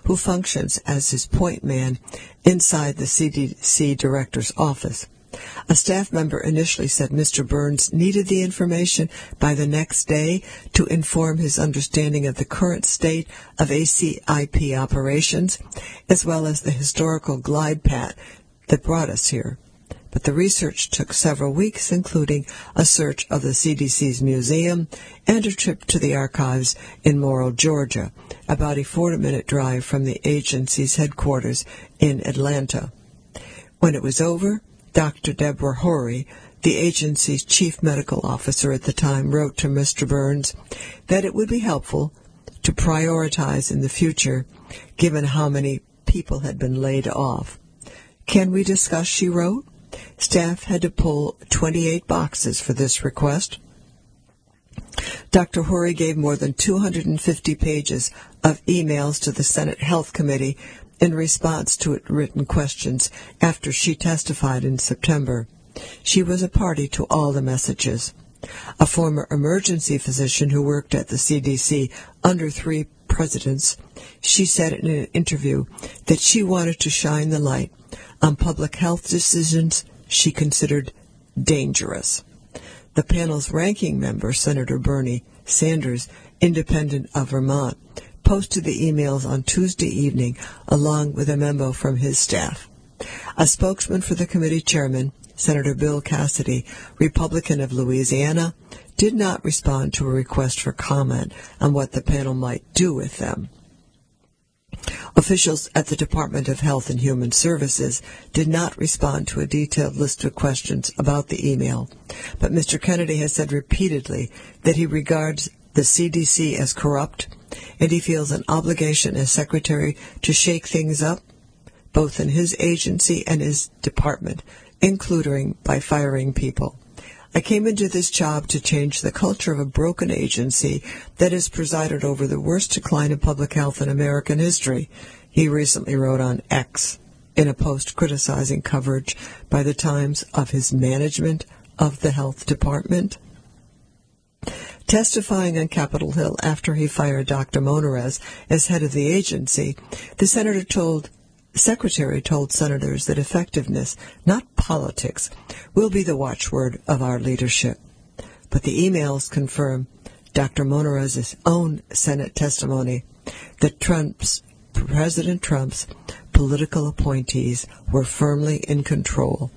who functions as his point man inside the CDC director's office. A staff member initially said Mr. Burns needed the information by the next day to inform his understanding of the current state of ACIP operations, as well as the historical glide path that brought us here. But the research took several weeks, including a search of the CDC's museum and a trip to the archives in Morrill, Georgia, about a 40-minute drive from the agency's headquarters in Atlanta. When it was over, Dr. Deborah Horry, the agency's chief medical officer at the time, wrote to Mr. Burns that it would be helpful to prioritize in the future, given how many people had been laid off. "Can we discuss?" she wrote. Staff had to pull 28 boxes for this request. Dr. Horry gave more than 250 pages of emails to the Senate Health Committee in response to written questions after she testified in September. She was a party to all the messages. A former emergency physician who worked at the CDC under 3 presidents, she said in an interview that she wanted to shine the light on public health decisions she considered dangerous. The panel's ranking member, Senator Bernie Sanders, independent of Vermont, posted the emails on Tuesday evening along with a memo from his staff. A spokesman for the committee chairman, Senator Bill Cassidy, Republican of Louisiana, did not respond to a request for comment on what the panel might do with them. Officials at the Department of Health and Human Services did not respond to a detailed list of questions about the email, but Mr. Kennedy has said repeatedly that he regards the CDC as corrupt, and he feels an obligation as secretary to shake things up, both in his agency and his department, including by firing people. "I came into this job to change the culture of a broken agency that has presided over the worst decline of public health in American history," he recently wrote on X in a post criticizing coverage by the Times of his management of the health department. Testifying on Capitol Hill after he fired Dr. Monarez as head of the agency, the secretary told senators that effectiveness, not politics, will be the watchword of our leadership. But the emails confirm Dr. Monarez's own Senate testimony that President Trump's political appointees were firmly in control.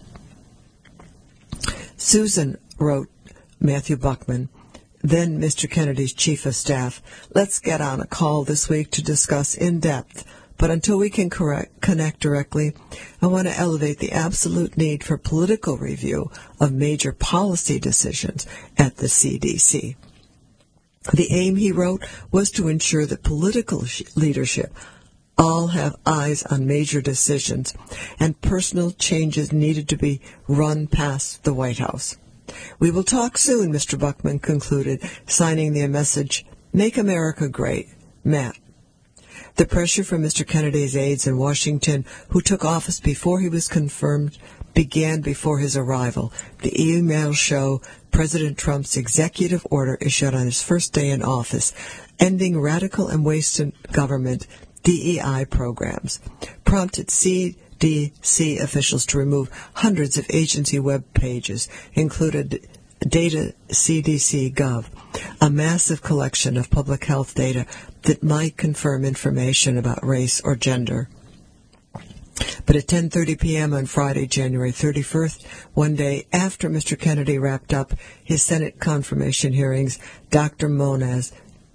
Susan, wrote Matthew Buckman, then Mr. Kennedy's chief of staff, "Let's get on a call this week to discuss in depth. But until we can connect directly, I want to elevate the absolute need for political review of major policy decisions at the CDC." The aim, he wrote, was to ensure that political leadership all have eyes on major decisions, and personal changes needed to be run past the White House. "We will talk soon," Mr. Buckman concluded, signing the message, "Make America Great, Matt." The pressure from Mr. Kennedy's aides in Washington, who took office before he was confirmed, began before his arrival. The emails show President Trump's executive order issued on his first day in office, ending radical and wasteful government DEI programs, prompted CDC officials to remove hundreds of agency web pages, included Data CDC Gov, a massive collection of public health data that might confirm information about race or gender. But at 10:30 p.m. on Friday, January 31st, one day after Mr. Kennedy wrapped up his Senate confirmation hearings, Dr. Monarez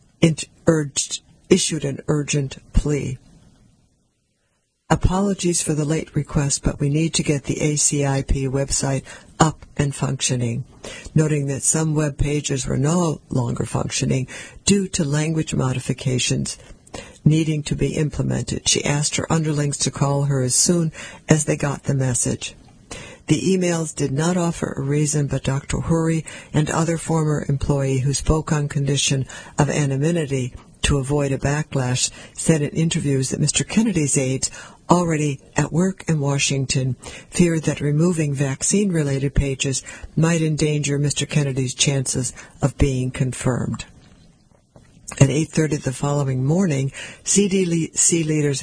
issued an urgent plea. "Apologies for the late request, but we need to get the ACIP website up and functioning," noting that some web pages were no longer functioning due to language modifications needing to be implemented. She asked her underlings to call her as soon as they got the message. The emails did not offer a reason, but Dr. Horry and other former employee who spoke on condition of anonymity to avoid a backlash said in interviews that Mr. Kennedy's aides, already at work in Washington, feared that removing vaccine-related pages might endanger Mr. Kennedy's chances of being confirmed. At 8:30 the following morning, CDC leaders